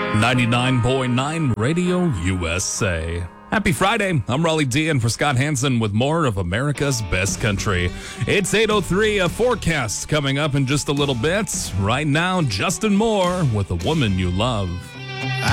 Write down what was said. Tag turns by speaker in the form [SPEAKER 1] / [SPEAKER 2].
[SPEAKER 1] 99.9 Radio USA. Happy Friday. I'm Raleigh D, and for Scott Hansen with more of America's Best Country. It's 8:03, a forecast coming up in just a little bit. Right now, Justin Moore with A Woman You Love.